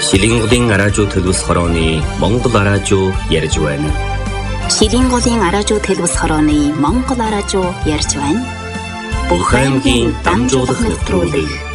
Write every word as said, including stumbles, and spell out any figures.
Шилийн голын араажуу төлөвс хорооны Монгол араажуу ярьж байна. Шилийн голын араажуу төлөвс хорооны Монгол араажуу ярьж байна. Бүх аймгийн дамжуулах нэвтрүүлэг.